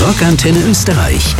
Rockantenne Österreich.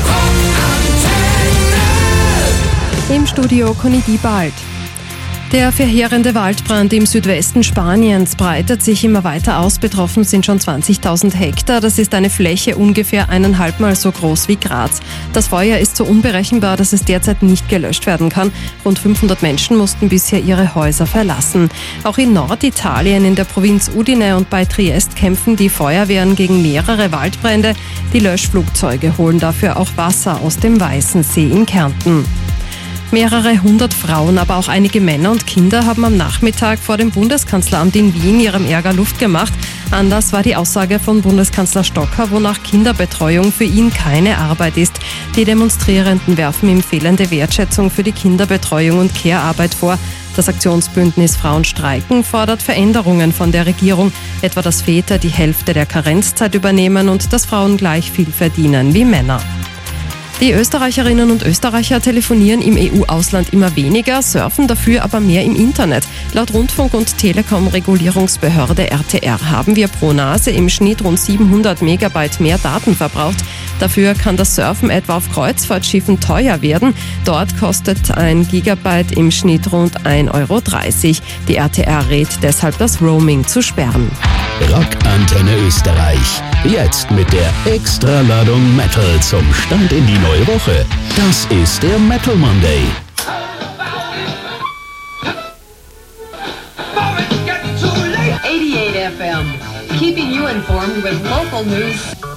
Im Studio Conny Diebald. Der verheerende Waldbrand im Südwesten Spaniens breitet sich immer weiter aus. Betroffen sind schon 20.000 Hektar. Das ist eine Fläche ungefähr 1,5-mal so groß wie Graz. Das Feuer ist so unberechenbar, dass es derzeit nicht gelöscht werden kann. Rund 500 Menschen mussten bisher ihre Häuser verlassen. Auch in Norditalien, in der Provinz Udine und bei Triest kämpfen die Feuerwehren gegen mehrere Waldbrände. Die Löschflugzeuge holen dafür auch Wasser aus dem Weißen See in Kärnten. Mehrere hundert Frauen, aber auch einige Männer und Kinder haben am Nachmittag vor dem Bundeskanzleramt in Wien ihrem Ärger Luft gemacht. Anders war die Aussage von Bundeskanzler Stocker, wonach Kinderbetreuung für ihn keine Arbeit ist. Die Demonstrierenden werfen ihm fehlende Wertschätzung für die Kinderbetreuung und Care-Arbeit vor. Das Aktionsbündnis Frauen streiken fordert Veränderungen von der Regierung, etwa dass Väter die Hälfte der Karenzzeit übernehmen und dass Frauen gleich viel verdienen wie Männer. Die Österreicherinnen und Österreicher telefonieren im EU-Ausland immer weniger, surfen dafür aber mehr im Internet. Laut Rundfunk- und Telekom-Regulierungsbehörde RTR haben wir pro Nase im Schnitt rund 700 Megabyte mehr Daten verbraucht. Dafür kann das Surfen etwa auf Kreuzfahrtschiffen teuer werden. Dort kostet ein Gigabyte im Schnitt rund 1,30 Euro. Die RTR rät deshalb, das Roaming zu sperren. Rockantenne Österreich. Jetzt mit der Extraladung Metal zum Start in die neue Woche. Das ist der Metal Monday. 88 FM, keeping you informed with local news.